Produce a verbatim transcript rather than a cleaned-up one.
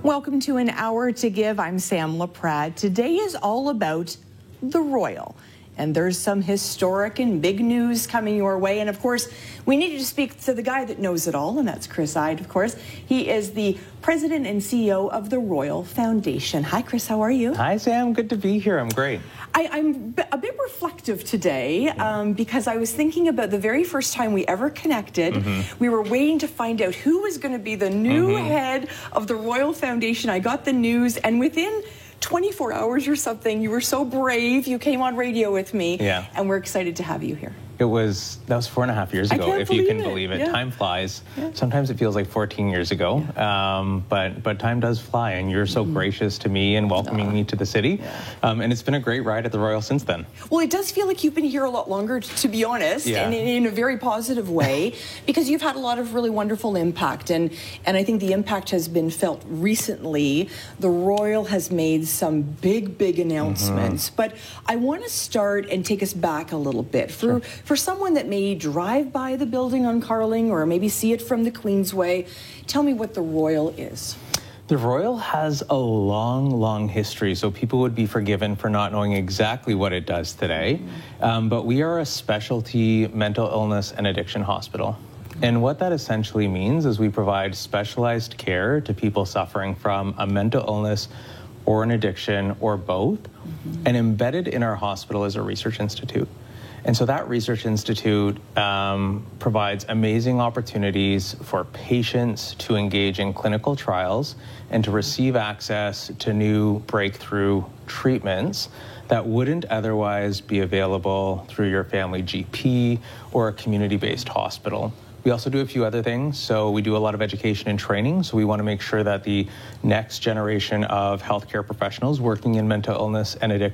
Welcome to An Hour to Give. I'm Sam LaPrade. Today is all about the Royal. And there's some historic and big news coming your way. And of course, we needed to speak to the guy that knows it all, and that's Chris Ide, of course. He is the president and C E O of the Royal Foundation. Hi, Chris, how are you? Hi, Sam. Good to be here. I'm great. I, I'm a bit reflective today um, because I was thinking about the very first time we ever connected. Mm-hmm. We were waiting to find out who was going to be the new mm-hmm. head of the Royal Foundation. I got the news, and within twenty-four hours or something, you were so brave. You came on radio with me, yeah. and we're excited to have you here. It was, that was four and a half years ago, if you can it. believe it. Yeah. Time flies. Yeah. Sometimes it feels like fourteen years ago, yeah. um, but but time does fly, and you're so mm-hmm. gracious to me and welcoming uh, me to the city. Yeah. Um, and it's been a great ride at the Royal since then. Well, it does feel like you've been here a lot longer, to be honest, yeah. and in, in a very positive way, because you've had a lot of really wonderful impact, and, and I think the impact has been felt recently. The Royal has made some big, big announcements, mm-hmm. but I want to start and take us back a little bit. For, sure. For someone that may drive by the building on Carling or maybe see it from the Queensway, tell me what the Royal is. The Royal has a long, long history, so people would be forgiven for not knowing exactly what it does today. Um, but we are a specialty mental illness and addiction hospital. And what that essentially means is we provide specialized care to people suffering from a mental illness or an addiction or both. Mm-hmm. And embedded in our hospital is a research institute. And so that research institute um, provides amazing opportunities for patients to engage in clinical trials and to receive access to new breakthrough treatments that wouldn't otherwise be available through your family G P or a community-based hospital. We also do a few other things. So we do a lot of education and training. So we want to make sure that the next generation of healthcare professionals working in mental illness and addiction